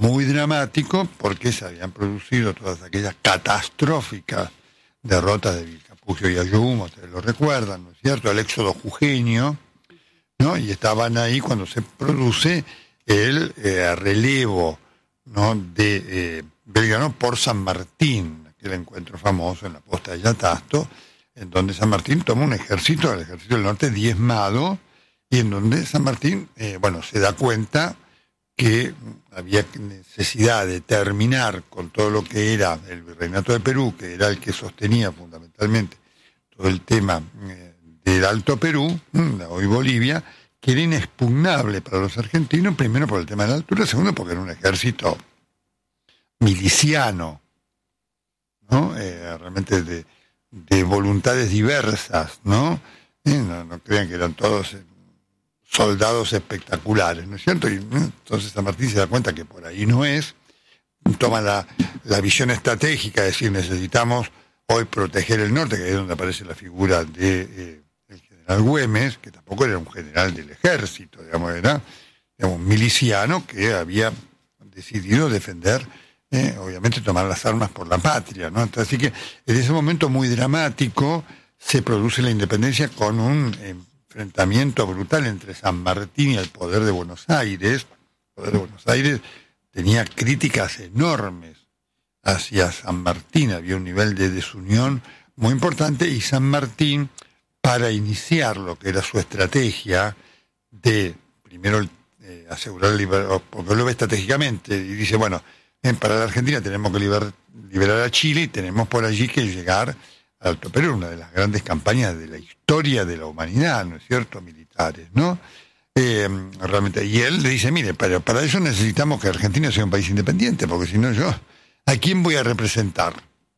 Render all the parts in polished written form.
muy dramático porque se habían producido todas aquellas catastróficas derrotas de Vilcapugio y Ayumo, ustedes lo recuerdan, ¿no es cierto? El éxodo jujeño, ¿no? Y estaban ahí cuando se produce el relevo, ¿no?, de Belgrano por San Martín, aquel encuentro famoso en la posta de Yatasto, en donde San Martín toma un ejército, el ejército del norte diezmado, y en donde San Martín, se da cuenta que había necesidad de terminar con todo lo que era el virreinato de Perú, que era el que sostenía fundamentalmente todo el tema del Alto Perú, hoy Bolivia, que era inexpugnable para los argentinos, primero por el tema de la altura, segundo porque era un ejército miliciano, ¿no? Realmente de voluntades diversas, ¿no? No crean que eran todos soldados espectaculares, ¿no es cierto? Y entonces San Martín se da cuenta que por ahí no es, toma la visión estratégica, es decir, necesitamos hoy proteger el norte, que es donde aparece la figura de el general Güemes, que tampoco era un general del ejército, digamos, era un miliciano que había decidido defender, obviamente tomar las armas por la patria, ¿no? Entonces, así que en ese momento muy dramático se produce la independencia con un enfrentamiento brutal entre San Martín y el poder de Buenos Aires. El poder de Buenos Aires tenía críticas enormes hacia San Martín, había un nivel de desunión muy importante, y San Martín, para iniciar lo que era su estrategia de primero asegurar el porque lo ve estratégicamente y dice, bueno, para la Argentina tenemos que liberar a Chile y tenemos por allí que llegar al Alto Perú, una de las grandes campañas de la historia de la humanidad, ¿no es cierto?, militares, ¿no? Realmente, y él le dice, mire, para eso necesitamos que Argentina sea un país independiente, porque si no yo, ¿a quién voy a representar?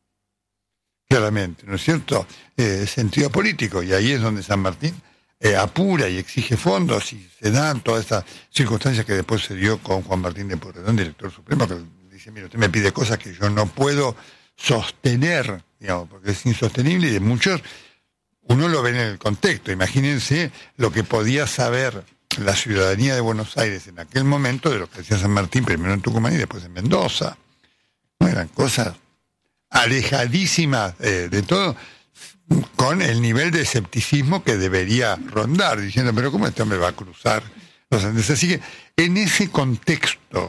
Claramente, ¿no es cierto? Sentido político, y ahí es donde San Martín apura y exige fondos, y se dan todas estas circunstancias que después se dio con Juan Martín de Pueyrredón, director supremo, que dice, mire, usted me pide cosas que yo no puedo sostener, digamos, porque es insostenible, y de muchos uno lo ve en el contexto. Imagínense lo que podía saber la ciudadanía de Buenos Aires en aquel momento de lo que decía San Martín, primero en Tucumán y después en Mendoza. No eran cosas alejadísimas de todo, con el nivel de escepticismo que debería rondar, diciendo, pero ¿cómo este hombre va a cruzar los Andes? Así que en ese contexto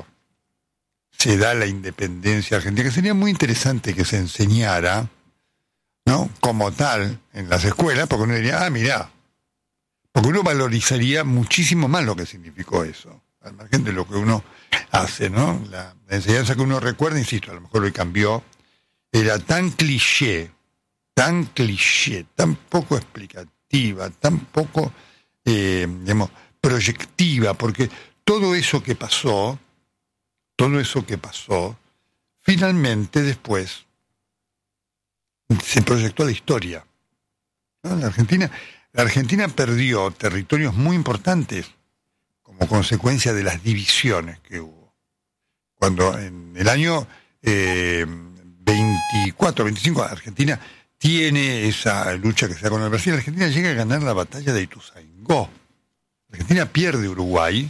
se da la independencia argentina, que sería muy interesante que se enseñara, ¿no?, como tal en las escuelas, porque uno diría, mirá, porque uno valorizaría muchísimo más lo que significó eso, al margen de lo que uno hace, ¿no? La enseñanza que uno recuerda, insisto, a lo mejor hoy cambió, era tan cliché, tan poco explicativa, tan poco, proyectiva, porque todo eso que pasó, finalmente después se proyectó a la historia, ¿no? La Argentina perdió territorios muy importantes como consecuencia de las divisiones que hubo. Cuando en el año 24, 25, Argentina tiene esa lucha que se da con el Brasil, Argentina llega a ganar la batalla de Ituzaingó. Argentina pierde Uruguay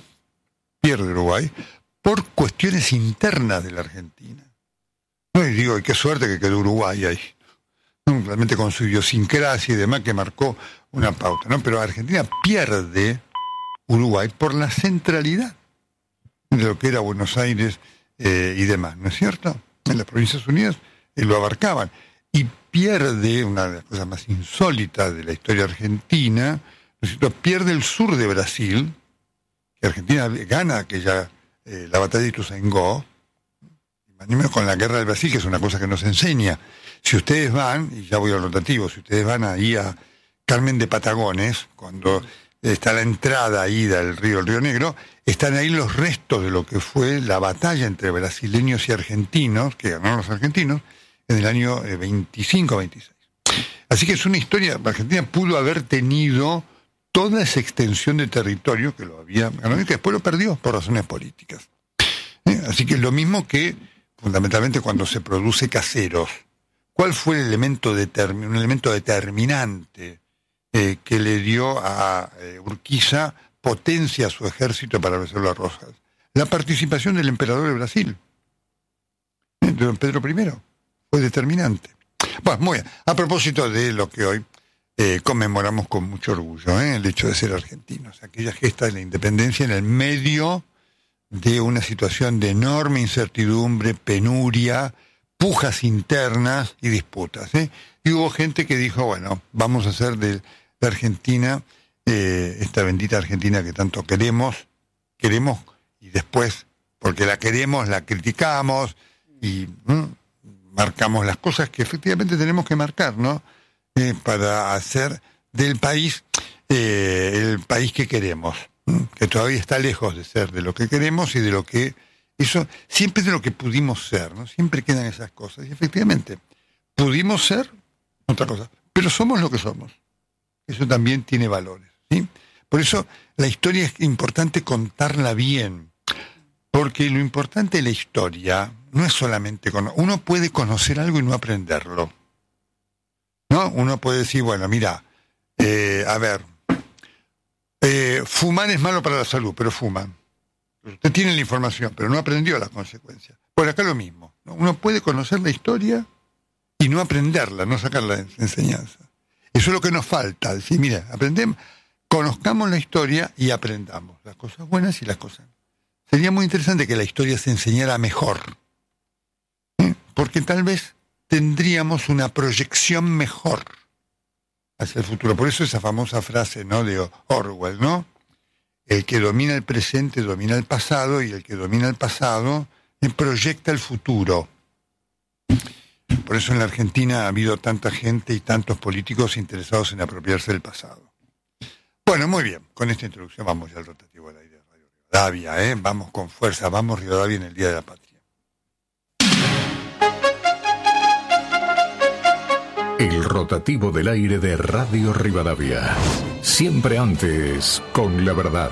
por cuestiones internas de la Argentina. No, y digo, qué suerte que quedó Uruguay ahí, ¿no? Realmente con su idiosincrasia y demás que marcó una pauta, ¿no? Pero Argentina pierde Uruguay por la centralidad de lo que era Buenos Aires y demás, ¿no es cierto? En las Provincias Unidas lo abarcaban. Y pierde una de las cosas más insólitas de la historia argentina, ¿no es cierto? Pierde el sur de Brasil, que Argentina gana aquella la batalla de Ituzaingó, y con la guerra del Brasil, que es una cosa que nos enseña. Si ustedes van, y ya voy al rotativo, si ustedes van ahí a Carmen de Patagones, cuando está la entrada ahí del río, el Río Negro, están ahí los restos de lo que fue la batalla entre brasileños y argentinos, que ganaron los argentinos, en el año 25-26. Así que es una historia, Argentina pudo haber tenido toda esa extensión de territorio que lo había ganado y que después lo perdió por razones políticas. Así que es lo mismo que, fundamentalmente, cuando se produce Caseros. ¿Cuál fue el elemento un elemento determinante que le dio a Urquiza potencia a su ejército para vencer las Rosas? la participación del emperador de Brasil, don Pedro I, fue determinante. Bueno, muy bien. A propósito de lo que hoy conmemoramos con mucho orgullo, el hecho de ser argentinos, aquella gesta de la independencia en el medio de una situación de enorme incertidumbre, penuria, pujas internas y disputas. Y hubo gente que dijo, bueno, vamos a hacer de Argentina, esta bendita Argentina que tanto queremos, y después, porque la queremos, la criticamos y marcamos las cosas que efectivamente tenemos que marcar, ¿no? Para hacer del país el país que queremos, que todavía está lejos de ser de lo que queremos y de lo que eso siempre de lo que pudimos ser, ¿no? Siempre quedan esas cosas y efectivamente pudimos ser otra cosa, pero somos lo que somos. Eso también tiene valores, ¿sí? Por eso la historia es importante contarla bien, porque lo importante de la historia no es solamente uno puede conocer algo y no aprenderlo, ¿no? Uno puede decir, bueno, mira, fumar es malo para la salud, pero fuman. Usted tiene la información, pero no aprendió las consecuencias. Por acá lo mismo, ¿no? Uno puede conocer la historia y no aprenderla, no sacar la enseñanza. Eso es lo que nos falta. Decir, mira, conozcamos la historia y aprendamos las cosas buenas y las cosas. Sería muy interesante que la historia se enseñara mejor, porque tal vez tendríamos una proyección mejor hacia el futuro. Por eso esa famosa frase, ¿no?, de Orwell, ¿no? El que domina el presente domina el pasado, y el que domina el pasado proyecta el futuro. Por eso en la Argentina ha habido tanta gente y tantos políticos interesados en apropiarse del pasado. Bueno, muy bien. Con esta introducción vamos ya al rotativo del aire de Radio Rivadavia, Vamos con fuerza, vamos Rivadavia en el Día de la Patria. El rotativo del aire de Radio Rivadavia. Siempre antes, con la verdad.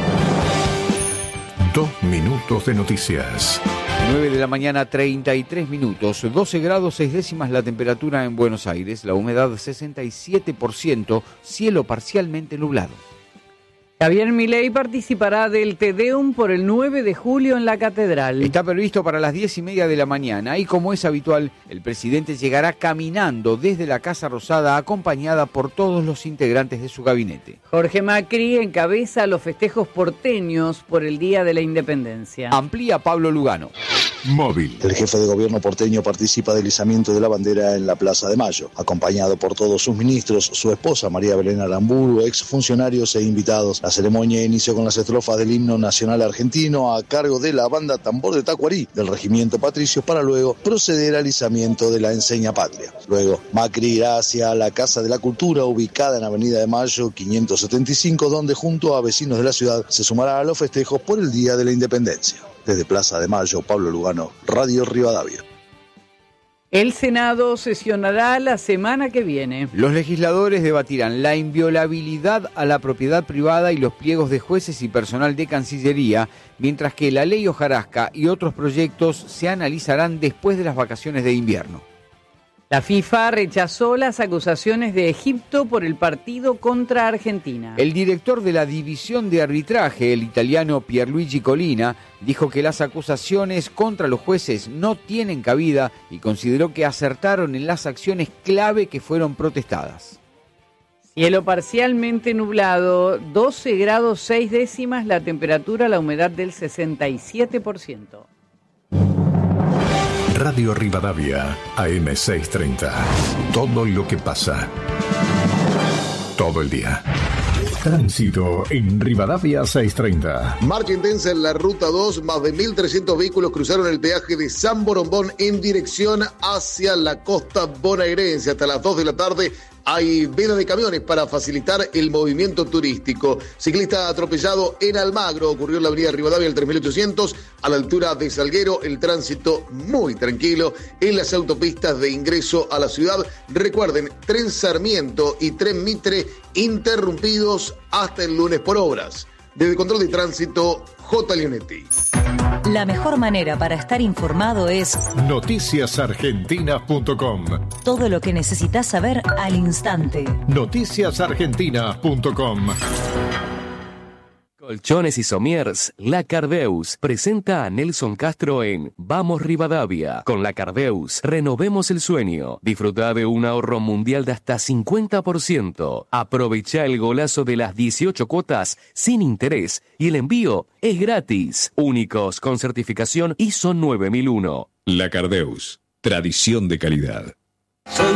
2 minutos de noticias. 9 de la mañana, 33 minutos. 12 grados 6 décimas la temperatura en Buenos Aires. La humedad 67%. Cielo parcialmente nublado. Javier Milei participará del Te Deum por el 9 de julio en la Catedral. Está previsto para las 10:30 de la mañana y, como es habitual, el presidente llegará caminando desde la Casa Rosada acompañada por todos los integrantes de su gabinete. Jorge Macri encabeza los festejos porteños por el Día de la Independencia. Amplía Pablo Lugano. Móvil. El jefe de gobierno porteño participa del izamiento de la bandera en la Plaza de Mayo, acompañado por todos sus ministros, su esposa María Belén Aramburu, exfuncionarios e invitados. La ceremonia inició con las estrofas del himno nacional argentino a cargo de la banda Tambor de Tacuarí del Regimiento Patricios, para luego proceder al izamiento de la enseña patria. Luego, Macri irá hacia la Casa de la Cultura, ubicada en Avenida de Mayo 575, donde junto a vecinos de la ciudad se sumará a los festejos por el Día de la Independencia. Desde Plaza de Mayo, Pablo Lugano, Radio Rivadavia. El Senado sesionará la semana que viene. Los legisladores debatirán la inviolabilidad a la propiedad privada y los pliegos de jueces y personal de Cancillería, mientras que la ley hojarasca y otros proyectos se analizarán después de las vacaciones de invierno. La FIFA rechazó las acusaciones de Egipto por el partido contra Argentina. El director de la división de arbitraje, el italiano Pierluigi Collina, dijo que las acusaciones contra los jueces no tienen cabida y consideró que acertaron en las acciones clave que fueron protestadas. Cielo parcialmente nublado, 12 grados 6 décimas la temperatura, la humedad del 67%. Radio Rivadavia, AM630. Todo lo que pasa. Todo el día. Tránsito en Rivadavia 630. Marcha intensa en la Ruta 2. Más de 1.300 vehículos cruzaron el peaje de San Borombón en dirección hacia la costa bonaerense. Hasta las 2 de la tarde hay veda de camiones para facilitar el movimiento turístico. Ciclista atropellado en Almagro. Ocurrió en la avenida Rivadavia, el 3800, a la altura de Salguero. El tránsito muy tranquilo en las autopistas de ingreso a la ciudad. Recuerden, Tren Sarmiento y Tren Mitre interrumpidos hasta el lunes por obras. Desde Control de Tránsito, J. Leonetti. La mejor manera para estar informado es noticiasargentinas.com. Todo lo que necesitas saber al instante. Noticiasargentinas.com. Colchones y Somiers, La Cardeus presenta a Nelson Castro en Vamos Rivadavia. Con La Cardeus, renovemos el sueño. Disfruta de un ahorro mundial de hasta 50%. Aprovecha el golazo de las 18 cuotas sin interés y el envío es gratis. Únicos con certificación ISO 9001. La Cardeus, tradición de calidad.